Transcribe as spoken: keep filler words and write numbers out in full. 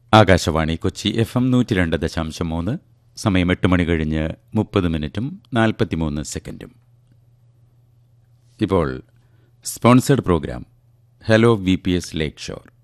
Akashvani Kochi F M നൂറ്റി രണ്ട് ദശാംശം മൂന്ന്. സമയം എട്ട് മണി കഴിഞ്ഞ് മുപ്പത് മിനിറ്റും നാൽപ്പത്തിമൂന്ന് സെക്കൻഡും. ഇപ്പോൾ sponsored programme hello V P S ലേക്ക് ഷോർ.